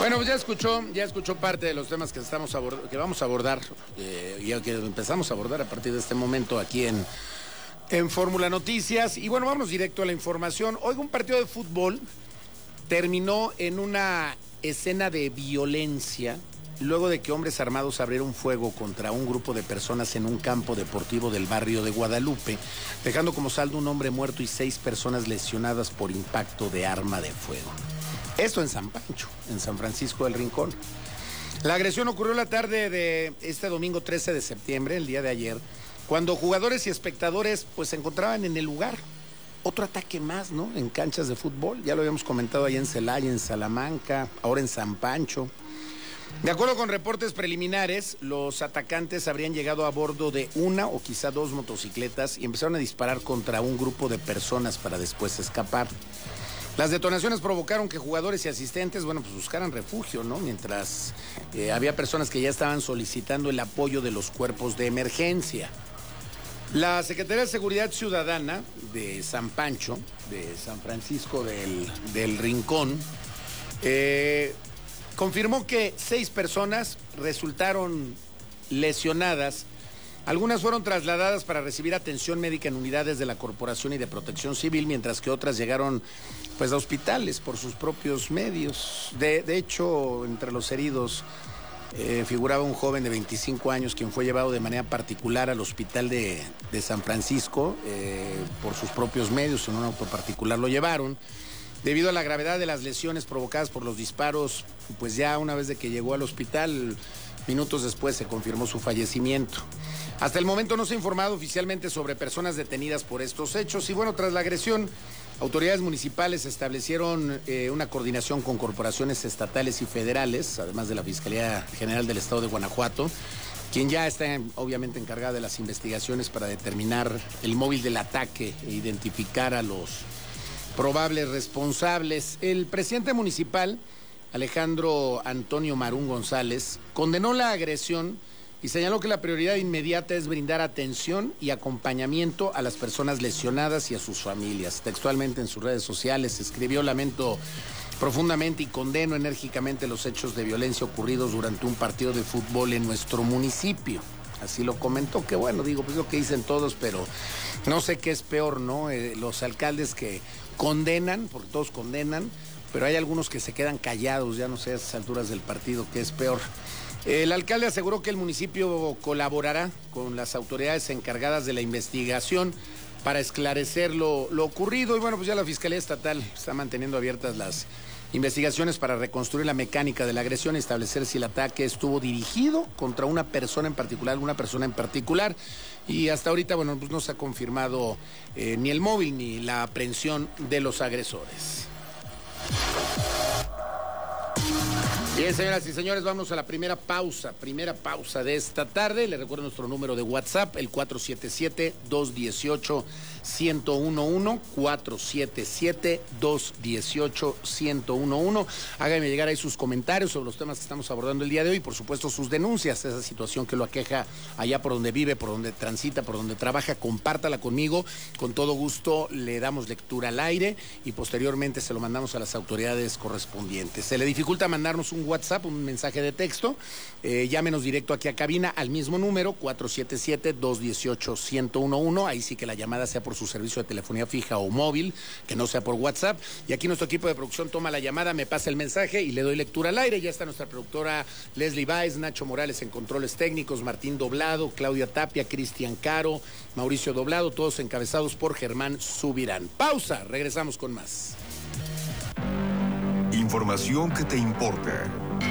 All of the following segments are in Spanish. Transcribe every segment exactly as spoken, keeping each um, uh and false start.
Bueno, pues ya escuchó, ya escuchó parte de los temas que estamos abord- que vamos a abordar eh, y que empezamos a abordar a partir de este momento aquí en, en Fórmula Noticias. Y bueno, vamos directo a la información. Hoy un partido de fútbol terminó en una escena de violencia luego de que hombres armados abrieron fuego contra un grupo de personas en un campo deportivo del barrio de Guadalupe, dejando como saldo un hombre muerto y seis personas lesionadas por impacto de arma de fuego. Esto en San Pancho, en San Francisco del Rincón. La agresión ocurrió la tarde de este domingo trece de septiembre, el día de ayer, cuando jugadores y espectadores pues se encontraban en el lugar. Otro ataque más, ¿no? En canchas de fútbol. Ya lo habíamos comentado allá en Celaya, en Salamanca, ahora en San Pancho. De acuerdo con reportes preliminares, los atacantes habrían llegado a bordo de una o quizá dos motocicletas y empezaron a disparar contra un grupo de personas para después escapar. Las detonaciones provocaron que jugadores y asistentes, bueno, pues buscaran refugio, ¿no? Mientras eh, había personas que ya estaban solicitando el apoyo de los cuerpos de emergencia. La Secretaría de Seguridad Ciudadana de San Pancho, de San Francisco del, del Rincón, eh, confirmó que seis personas resultaron lesionadas. Algunas fueron trasladadas para recibir atención médica en unidades de la Corporación y de Protección Civil, mientras que otras llegaron pues a hospitales por sus propios medios. De, de hecho, entre los heridos eh, figuraba un joven de veinticinco años quien fue llevado de manera particular al hospital de, de San Francisco eh, por sus propios medios, en un auto particular lo llevaron. Debido a la gravedad de las lesiones provocadas por los disparos, pues ya una vez de que llegó al hospital, minutos después se confirmó su fallecimiento. Hasta el momento no se ha informado oficialmente sobre personas detenidas por estos hechos y bueno, tras la agresión, autoridades municipales establecieron eh, una coordinación con corporaciones estatales y federales, además de la Fiscalía General del Estado de Guanajuato, quien ya está obviamente encargada de las investigaciones para determinar el móvil del ataque e identificar a los probables responsables. El presidente municipal, Alejandro Antonio Marún González, condenó la agresión y señaló que la prioridad inmediata es brindar atención y acompañamiento a las personas lesionadas y a sus familias. Textualmente en sus redes sociales escribió: lamento profundamente y condeno enérgicamente los hechos de violencia ocurridos durante un partido de fútbol en nuestro municipio. Así lo comentó, que bueno, digo, pues lo que dicen todos, pero no sé qué es peor, ¿no? Eh, los alcaldes que condenan, porque todos condenan, pero hay algunos que se quedan callados, ya no sé a esas alturas del partido qué es peor. El alcalde aseguró que el municipio colaborará con las autoridades encargadas de la investigación para esclarecer lo, lo ocurrido y bueno, pues ya la Fiscalía Estatal está manteniendo abiertas las investigaciones para reconstruir la mecánica de la agresión y establecer si el ataque estuvo dirigido contra una persona en particular, alguna persona en particular. Y hasta ahorita, bueno, pues no se ha confirmado eh, ni el móvil ni la aprehensión de los agresores. Bien, señoras y señores, vamos a la primera pausa, primera pausa de esta tarde. Les recuerdo nuestro número de WhatsApp, el cuatro siete siete, dos uno ocho, uno uno uno, cuatro siete siete, dos uno ocho, uno uno uno. Háganme llegar ahí sus comentarios sobre los temas que estamos abordando el día de hoy, por supuesto sus denuncias, esa situación que lo aqueja allá por donde vive, por donde transita, por donde trabaja, compártala conmigo, con todo gusto le damos lectura al aire y posteriormente se lo mandamos a las autoridades correspondientes. Se le dificulta mandarnos un WhatsApp, un mensaje de texto, eh, llámenos directo aquí a cabina al mismo número, cuatro siete siete, dos uno ocho, uno uno uno, ahí sí que la llamada sea por su servicio de telefonía fija o móvil, que no sea por WhatsApp, y aquí nuestro equipo de producción toma la llamada, me pasa el mensaje y le doy lectura al aire. Ya está nuestra productora Leslie Baez, Nacho Morales en controles técnicos, Martín Doblado, Claudia Tapia, Cristian Caro, Mauricio Doblado, todos encabezados por Germán Subirán. Pausa, regresamos con más. Información que te importa.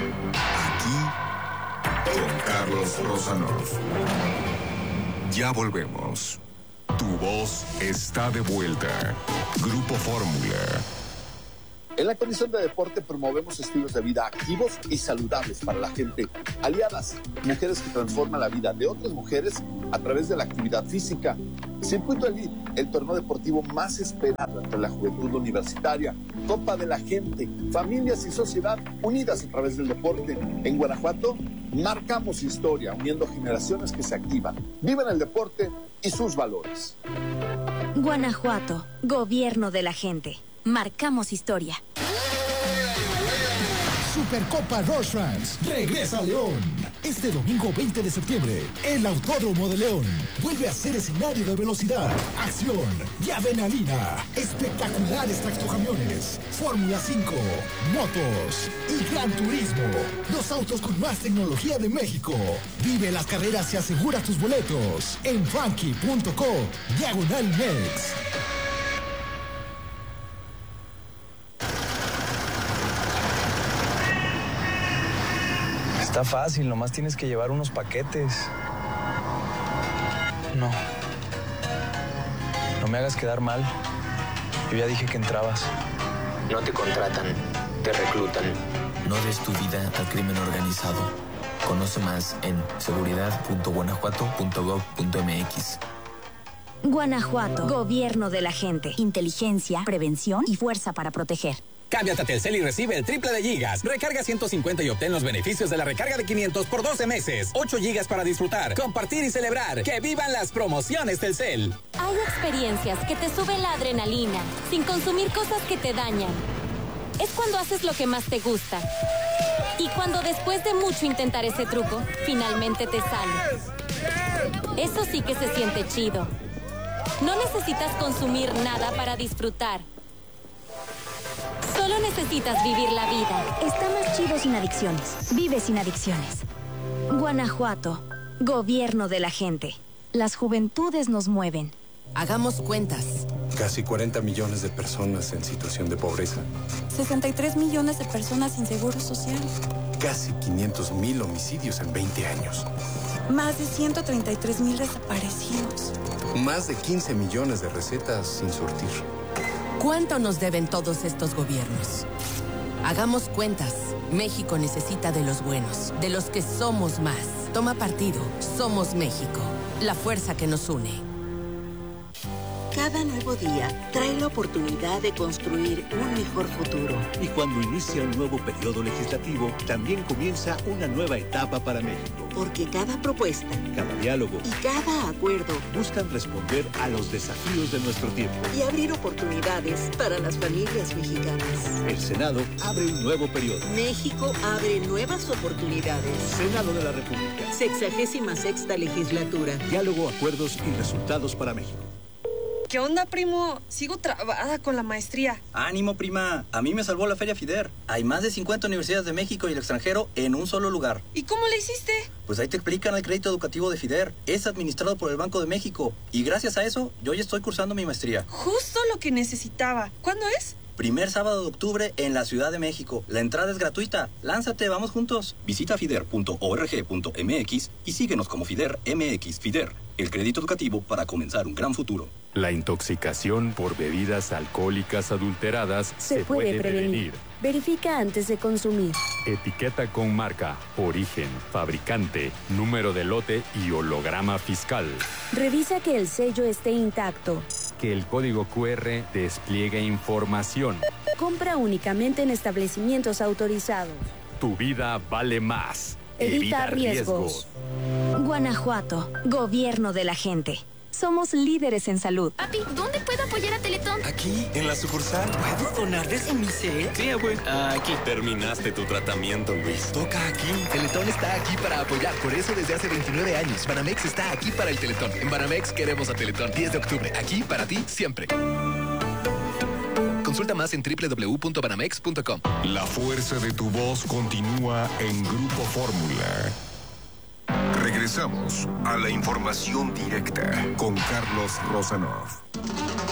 Aquí, con Carlos Rosanov. Ya volvemos. Tu voz está de vuelta. Grupo Fórmula. En la Comisión de Deporte promovemos estilos de vida activos y saludables para la gente. Aliadas, mujeres que transforman la vida de otras mujeres a través de la actividad física. Circuito Elite, el torneo deportivo más esperado entre la juventud universitaria. Copa de la Gente, familias y sociedad unidas a través del deporte. En Guanajuato, marcamos historia, uniendo generaciones que se activan, viven el deporte y sus valores. Guanajuato, gobierno de la gente. Marcamos historia. Supercopa Rorschach regresa a León. Este domingo veinte de septiembre, el Autódromo de León vuelve a ser escenario de velocidad, acción y adrenalina. Espectaculares tractocamiones, Fórmula cinco, motos y Gran Turismo. Los autos con más tecnología de México. Vive las carreras y asegura tus boletos en funky punto co diagonal Mex. Está fácil, nomás tienes que llevar unos paquetes. No. No me hagas quedar mal. Yo ya dije que entrabas. No te contratan, te reclutan. No des tu vida al crimen organizado. Conoce más en seguridad punto guanajuato punto gov punto mx. Guanajuato, gobierno de la gente. Inteligencia, prevención y fuerza para proteger. Cámbiate a Telcel y recibe el triple de gigas. Recarga ciento cincuenta y obtén los beneficios de la recarga de quinientos por doce meses. ocho gigas para disfrutar, compartir y celebrar. ¡Que vivan las promociones Telcel! Hay experiencias que te suben la adrenalina, sin consumir cosas que te dañan. Es cuando haces lo que más te gusta. Y cuando después de mucho intentar ese truco, finalmente te sale. Eso sí que se siente chido. No necesitas consumir nada para disfrutar. Solo necesitas vivir la vida. Está más chido sin adicciones. Vive sin adicciones. Guanajuato, gobierno de la gente. Las juventudes nos mueven. Hagamos cuentas. Casi cuarenta millones de personas en situación de pobreza. sesenta y tres millones de personas sin seguro social. Casi quinientos mil homicidios en veinte años. Más de ciento treinta y tres mil desaparecidos. Más de quince millones de recetas sin surtir. ¿Cuánto nos deben todos estos gobiernos? Hagamos cuentas. México necesita de los buenos, de los que somos más. Toma partido. Somos México. La fuerza que nos une. Cada nuevo día trae la oportunidad de construir un mejor futuro. Y cuando inicia un nuevo periodo legislativo, también comienza una nueva etapa para México. Porque cada propuesta, cada diálogo y cada acuerdo buscan responder a los desafíos de nuestro tiempo y abrir oportunidades para las familias mexicanas. El Senado abre un nuevo periodo. México abre nuevas oportunidades. Senado de la República. Sexagésima sexta legislatura. Diálogo, acuerdos y resultados para México. ¿Qué onda, primo? Sigo trabada con la maestría. Ánimo, prima. A mí me salvó la Feria FIDER. Hay más de cincuenta universidades de México y el extranjero en un solo lugar. ¿Y cómo le hiciste? Pues ahí te explican el crédito educativo de FIDER. Es administrado por el Banco de México. Y gracias a eso, yo ya estoy cursando mi maestría. Justo lo que necesitaba. ¿Cuándo es? Primer sábado de octubre en la Ciudad de México. La entrada es gratuita. Lánzate, vamos juntos. Visita fider punto org punto mx y síguenos como FIDER M X. FIDER, el crédito educativo para comenzar un gran futuro. La intoxicación por bebidas alcohólicas adulteradas se, se puede, puede prevenir. prevenir. Verifica antes de consumir. Etiqueta con marca, origen, fabricante, número de lote y holograma fiscal. Revisa que el sello esté intacto. Que el código cu erre despliegue información. Compra únicamente en establecimientos autorizados. Tu vida vale más. Evita, Evita riesgos. riesgos. Guanajuato, gobierno de la gente. Somos líderes en salud. Papi, ¿dónde puedo apoyar a Teletón? Aquí, en la sucursal. ¿Puedo donar de Semicel? Sí, güey. Aquí. Terminaste tu tratamiento, Luis. Toca aquí. Teletón está aquí para apoyar. Por eso desde hace veintinueve años, Banamex está aquí para el Teletón. En Banamex queremos a Teletón. diez de octubre. Aquí para ti, siempre. Consulta más en doble u doble u doble u punto banamex punto com. La fuerza de tu voz continúa en Grupo Fórmula. Regresamos a la información directa con Carlos Rosanov.